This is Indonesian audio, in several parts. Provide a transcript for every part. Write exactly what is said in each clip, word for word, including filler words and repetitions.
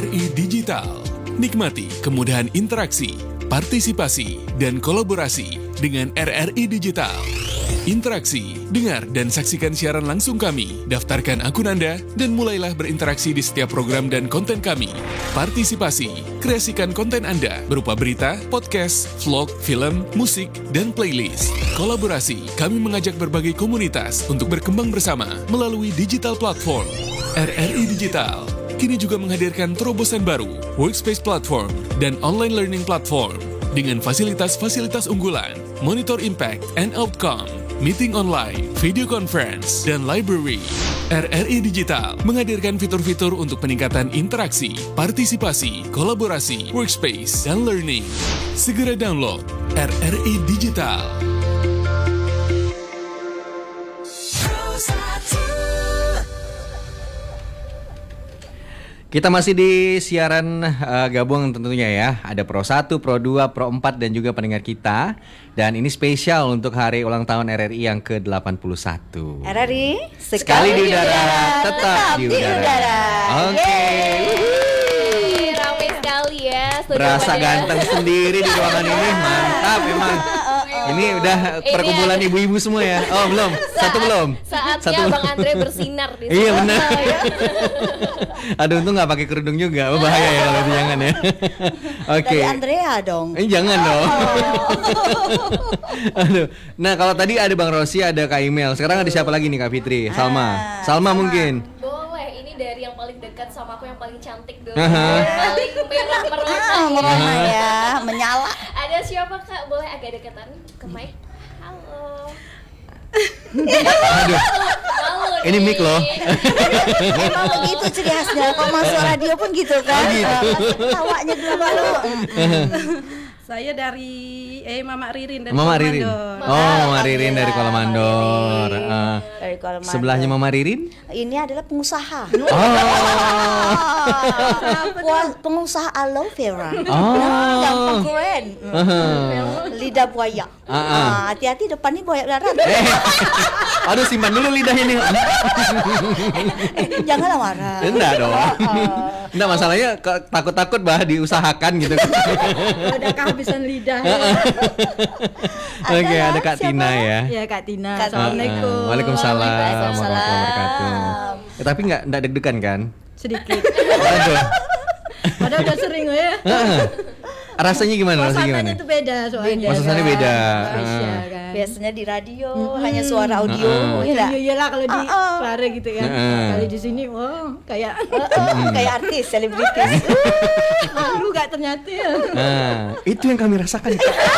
R I Digital. Nikmati kemudahan interaksi, partisipasi, dan kolaborasi dengan R R I Digital. Interaksi, dengar dan saksikan siaran langsung kami, daftarkan akun Anda, dan mulailah berinteraksi di setiap program dan konten kami. Partisipasi, kreasikan konten Anda berupa berita, podcast, vlog, film, musik, dan playlist. Kolaborasi, kami mengajak berbagai komunitas untuk berkembang bersama melalui digital platform. R R I Digital kini juga menghadirkan terobosan baru, workspace platform, dan online learning platform dengan fasilitas-fasilitas unggulan, monitor impact and outcome, meeting online, video conference, dan library. R R I Digital menghadirkan fitur-fitur untuk peningkatan interaksi, partisipasi, kolaborasi, workspace, dan learning. Segera download R R I Digital. Kita masih di siaran uh, gabung tentunya ya. Ada Pro satu, Pro dua, Pro empat dan juga pendengar kita. Dan ini spesial untuk hari ulang tahun R R I yang ke delapan puluh satu. R R I sekali, sekali di udara, tetap, tetap di udara. udara. Oke. Okay. Ramai sekali ya. Berasa ganteng sendiri di ruangan ini. Mantap memang. Ini udah perkumpulan ini ibu-ibu semua ya. Oh belum, saat, satu belum. Saatnya satu Bang belum. Andre bersinar di Iya benar. Aduh untung nggak pakai kerudung juga, oh, bahaya ya kalau itu jangan ya. Oke. Okay. Dari Andrea dong. Eh, jangan dong. Aduh. Nah kalau tadi ada Bang Rosi, ada Kak Imel. Sekarang ada siapa lagi nih Kak Fitri? Salma. Ah, Salma mungkin. Boleh, ini dari yang paling dekat sama aku yang paling cantik dulu. Uh-huh. Paling merah merona. Ah, merona ya, menyala. Ada siapa Kak? Boleh agak dekatan ke mic? Halo. Aduh. Malu ini mic loh. Emang begitu ciri khasnya. Kalau masuk radio pun gitu kan. Oh, gitu. Uh, tawanya dulu baru. Saya dari eh Mama Ririn dari Mama Kuala Ririn. Mandor. Oh, Mama Ririn dari Kuala Mandor. Uh, Dari Kuala Mandor. sebelahnya Mama Ririn? Ini adalah pengusaha. Oh. Wah, pengusaha aloe vera. Oh. Nah, gampang keren. Uh-huh. Lidah buaya. Uh-uh. Ah, hati-hati depan nih buaya darat. Eh. Aduh simpan dulu lidahnya nih. eh, janganlah marah. Enggak dong. Enggak masalahnya ke- takut-takut bah diusahakan gitu. Udah kehabisan lidah. Oke, okay, ada Kak siapa? Tina ya. Ya Kak Tina. Kak- Assalamualaikum. Uh, Waalaikumsalam Waalaikumsalam. warahmatullahi wabarakatuh. Eh, tapi enggak enggak deg-degan kan? Sedikit. Aduh. Padahal udah sering ya. Rasanya gimana? Rasanya gimana? Suasananya itu beda soalnya. Oh, suasananya beda. Aisyah, Ah. kan. Biasanya di radio hanya suara audio, Uh-uh. ya nggak? Iya iyalah kalau di Uh-uh. suara gitu kan. Uh-uh. Kali di sini wah kayak Uh-uh, kayak artis, selebritis. malu gak ternyata ya. Nah, itu yang kami rasakan.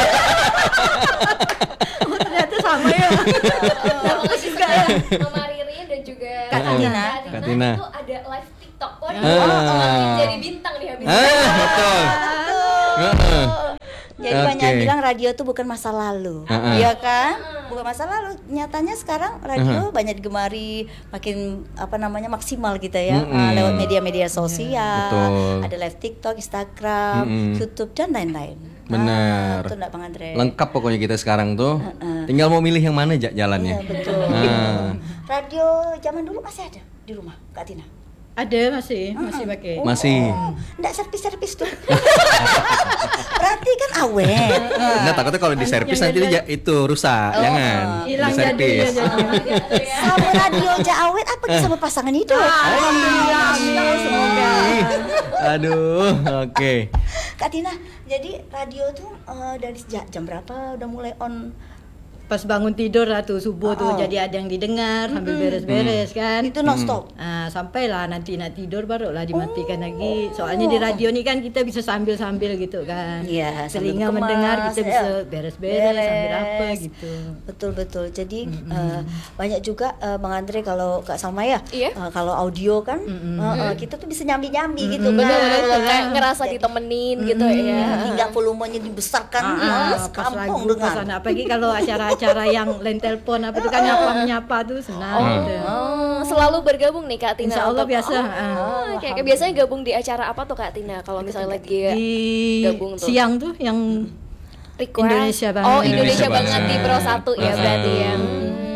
Oh, ternyata sama ya. Sama juga ya. Mama Ririn dan juga Kak Tina. Kak Tina. itu ada live TikTok. Waduh, Ah. jadi bintang nih habis. Ah, betul. Heeh. Jadi Oke. banyak yang bilang radio itu bukan masa lalu, Uh-uh. iya kan? Bukan masa lalu. Nyatanya sekarang radio banyak digemari, makin apa namanya maksimal gitu ya, Mm-mm. uh, lewat media-media sosial, Betul. ada live TikTok, Instagram, Mm-mm. YouTube dan lain-lain. Benar. Ah, betul nggak Bang Andre? Lengkap pokoknya kita sekarang tuh. Tinggal mau milih yang mana ja- jalannya. Iya betul. Nah, Radio zaman dulu masih ada di rumah, Kak Tina. Ada masih, masih pakai. masih. Nggak servis-servis tuh. Berarti kan awet. Nah, takutnya kalau diservis nanti dia itu rusak. Jangan. Hilang jadi ya Diservis. jadi. Sama radio aja awet, apa sama pasangan hidup? Alhamdulillah, amin semoga. Aduh, oke. Kak Tina, jadi radio tuh eh, dari sejak jam berapa udah mulai on? Pas bangun tidur lah tuh subuh tuh Oh. jadi ada yang didengar sambil beres-beres kan. Itu non stop. Ah, sampailah nanti nak tidur barulah dimatikan lagi. Soalnya di radio ni kan kita bisa sambil-sambil gitu kan. Iya, sambil Telinga berkemas, mendengar kita ya. bisa beres-beres Beres. sambil apa gitu. Betul betul. Jadi eh, banyak juga eh, Bang Andre kalau Kak Salma ya, Iya. eh, kalau audio kan eh, eh, kita tuh bisa nyambi-nyambi gitu kan. Betul, betul, betul. Kayak Jadi, ngerasa ditemenin gitu ya. tinggal volumenya dibesarkan, Ah, ah, pas sekampung lagu pas dengar. anak apalagi kalau acara-acara yang lain telepon apa itu kan nyapa-menyapa tuh senang gitu. Oh, selalu bergabung nih Kak Tina. Insya Allah untuk- biasa. Oh, ah. kayak, kayak biasanya gabung di acara apa tuh Kak Tina? Kalau misalnya lagi Di gabung tuh. siang tuh yang request. Indonesia banget. Oh, Indonesia, Indonesia banget banget. di Pro satu ya Ah. berarti ya. Hmm,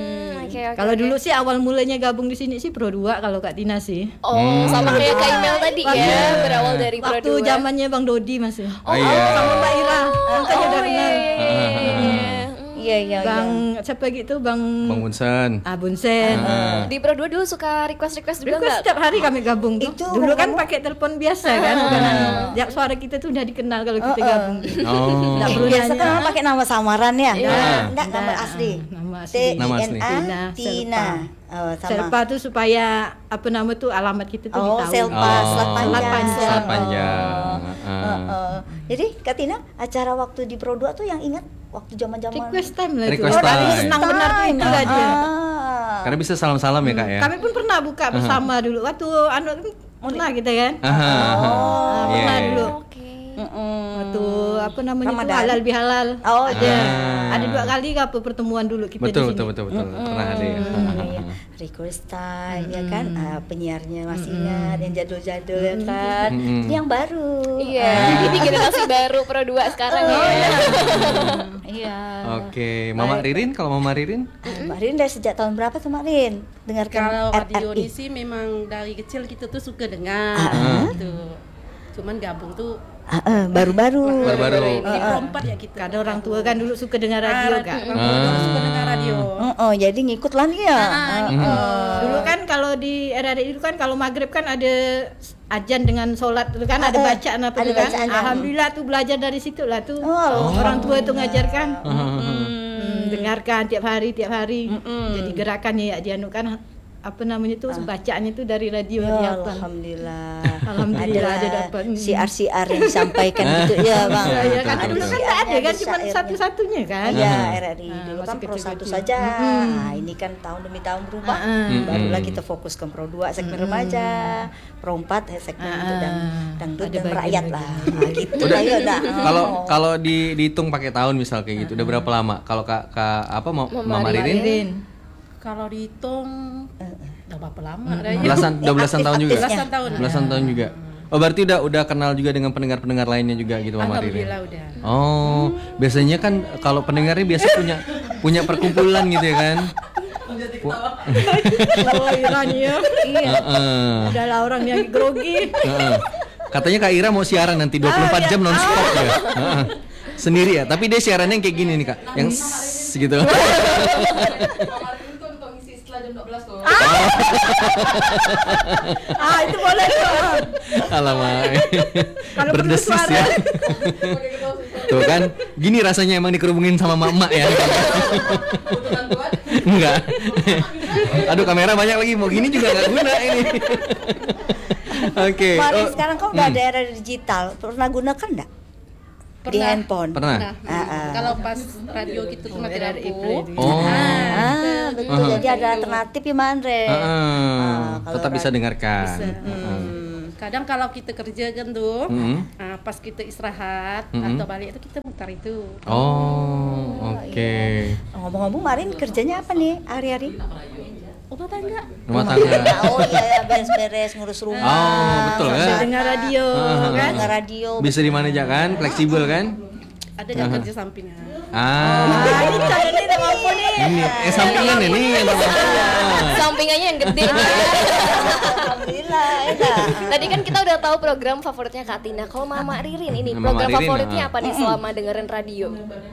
Oke, oke. Kalau oke. dulu sih awal mulanya gabung di sini sih Pro dua kalau Kak Tina sih. Oh, sama kayak Kak Imel tadi ya, berawal dari Pro Waktu dua. zamannya Bang Dodi masih. Oh, iya. Sama Mbak Ira. Makanya udah Oh, iya, kenal. iya, iya, iya. Iya iya. Bang siapa gitu Bang Bang Bunsen. Ah Bunsen. Ah. Di Pro dua dulu suka request-request juga Dulu kan nggak? setiap hari kami gabung tuh. Itu Dulu kan kamu- pakai telepon biasa kan. bukan anu. Ya, suara kita tuh udah dikenal kalau kita gabung. Oh. Nggak perlu Biasa nanya. kan orang pakai nama samaran ya? Iya. Enggak, nama Enggak, asli. nama T asli. Nama I asli. N A Tina, Tina. Oh, sama. Selpa tuh supaya apa nama tuh alamat kita tuh Oh, ditahu. Selpa, Oh. Selat Panjang. Selat Panjang. Selat Panjang. Oh, Ah. oh, oh. Jadi Kak Tina, acara waktu di Pro dua tuh yang ingat waktu zaman-zaman Request time lah Request itu. time. Senang benar tuh itu Ah, aja. ah. Karena bisa salam-salam ya kak ya. Kami pun pernah buka bersama dulu waktu anu kan pernah kita kan. Aha, aha. Ah, Iya, pernah iya. dulu. Oke. Mm-mm. Waktu apa namanya tuh Ramadan. halal bihalal. Oh, ada. Ah. Ada dua kali apa pertemuan dulu kita Betul, di betul, sini. betul, betul. Pernah ada ya. Iya. Request time ya kan. Ah, penyiarnya masih ingat yang jadul-jadul ya kan. Mm-mm. Ini yang baru. Iya, ini generasi baru Pro dua sekarang Oh, ya. Iya. Oke, Mama Ririn, kalau Mama Ririn? Ah, Mbak Rin dari sejak tahun berapa tuh Mbak Rin? Dengarkan Kalau radio R R I. ini sih memang dari kecil kita tuh suka dengar Ah. gitu. Cuman gabung tuh Ah, ah, baru-baru. Baru-baru. ini perempat ya kita. Ada orang tua kan dulu suka dengar radio Ah, Kak. orang tua dulu suka dengar radio. Oh, oh, jadi ngikut lah nih ya. Ah, ah. Dulu kan kalau di R R I itu kan kalau maghrib kan ada ajan dengan sholat itu kan ada Ah, ah. bacaan apa Ada tuh kan. bacaan. Alhamdulillah tuh belajar dari situ lah tuh. Oh. Orang tua itu ngajarkan. Ah. Hmm, dengarkan tiap hari tiap hari. Jadi gerakannya ya dianukan apa namanya tuh bacaannya tuh dari radio Ya, dihafal. Alhamdulillah. Alhamdulillah ada Adalah dapat. siar-siar yang disampaikan gitu ya, Bang. Ya, ya kan Ada dulu kan siarnya, nggak ada kan ada cuma syairnya. satu-satunya kan. Iya, R R I Ah, dulu masih kan Pro satu kecil-kecil. saja. Mm-mm. Nah, ini kan tahun demi tahun berubah. Ah, ah. Barulah kita fokus ke Pro dua segmen remaja, Pro empat segmen Ah, untuk dang, ah. dangdut Ada dan bagian-bagian. rakyat lah. Nah, gitu Udah, lah ya udah. kalau Oh. kalau di, dihitung pakai tahun misal kayak gitu, udah berapa lama? Kalau kak, kak apa Ma- Mama Ririn? Ririn. Kalau dihitung udah berapa lama dah ya? Belasan, dua belasan tahun juga. Aktif-aktifnya. Belasan tahun. Belasan tahun juga. Oh berarti udah udah kenal juga dengan pendengar-pendengar lainnya juga gitu Mama Ririn. Alhamdulillah udah. Oh, biasanya kan kalau pendengarnya biasa punya punya perkumpulan gitu ya kan? Oh Iran ya. Iya. Heeh. Adalah orang yang grogi. Heeh. Katanya Kak Ira mau siaran nanti dua puluh empat jam non-stop ya. Heeh. Sendiri ya, tapi dia siarannya yang kayak gini nih Kak, yang s- gitu. Ah itu boleh tuh. Alamak. Kalau perlu Berdesis suara. ya. Tuh kan, gini rasanya emang dikerubungin sama mak-mak ya. Enggak. Aduh kamera banyak lagi, mau gini juga nggak guna ini. Oke. Kemarin oh, sekarang kok nggak ada era digital, pernah gunakan enggak? Di Pernah. handphone. Pernah. Nah, Ah, ah. kalau pas radio gitu tuh mati R R I lampu. Play. Oh. Ah, betul. Jadi ada alternatif ya, Mandre. Heeh. Ah, kalau Tetap bisa radio- dengarkan. Hmm, kadang kalau kita kerja kan tuh, Hmm. ah, pas kita istirahat Hmm. atau balik itu kita mutar itu. Oh, oke. Ngomong-ngomong, Marin kerjanya apa nih hari-hari? Rumah tangga. Rumah tangga. Oh iya, ya, beres-beres ngurus rumah. Oh, betul Sambil kan? dengar radio kan. Dengar radio. Bisa di mana aja kan? Fleksibel kan? Ada yang kerja sampingan. Ah. Ah ini calon ini udah mampu nih. Ini eh sampingan ini yang termasuk. Sampingannya yang gede nih. Alhamdulillah, ya. Tadi kan kita udah tahu program favoritnya Kak Tina. Kalau Mama Ririn ini Mama program Ririn, favoritnya ah. apa nih selama dengerin radio?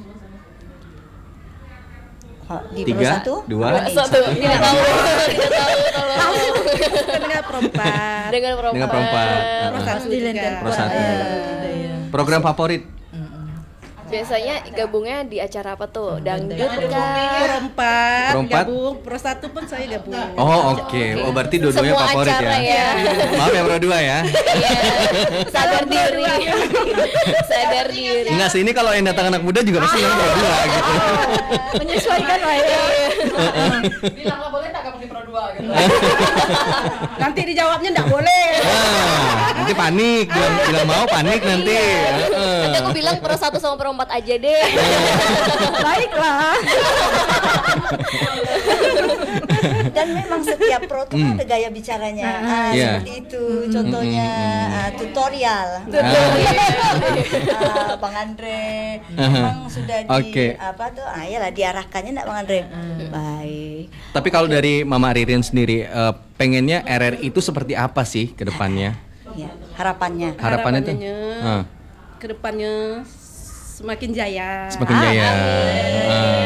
Oh, di Tiga, Pro satu? dua, Eh, Satu, tidak tahu, tidak tahu, tolong. Dengar perempat. Dengan perempuan. Dengan perempat. Pro satu Pasti juga. lender. Pro satu. Iya. Program favorit. Biasanya gabungnya di acara apa tuh? Dangdut kah? Perempat, Perempat? gabung. Pro satu pun saya gabung. Oh, oke. Oh, berarti dua-duanya Semua favorit acara ya. Maaf ya Pro dua ya. Iya. Sadar diri. Sadar diri. Enggak sih, ini kalau yang datang anak muda juga pasti yang Pro dua gitu. Menyesuaikan lah ya. Nanti dijawabnya enggak boleh. Nah, nanti panik, bilang, bilang mau panik nanti. Heeh. Nanti aku bilang pro satu sama pro empat aja deh. Baiklah. Dan memang setiap pro tuh kan ada gaya bicaranya. Ah, Yeah. seperti itu contohnya ah, tutorial. Ah, Bang Andre memang sudah di Oke. apa tuh? Ah, yalah diarahkannya enggak Bang Andre? Baik. Tapi kalau dari Mama Ririn sendiri, eh, pengennya R R I itu seperti apa sih ke depannya? Ya, harapannya. Harapannya tuh? Harapannya Ah, kedepannya semakin jaya. semakin jaya. Ah.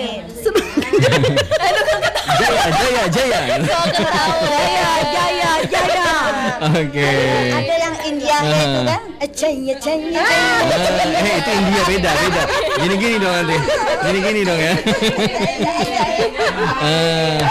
Jaya, jaya, jaya. Jaya, jaya, jaya. Oke. Ada yang India itu kan, jaya, jaya, jaya. Eh, itu India beda, beda. Gini-gini dong nanti. Gini-gini dong ya. Eh,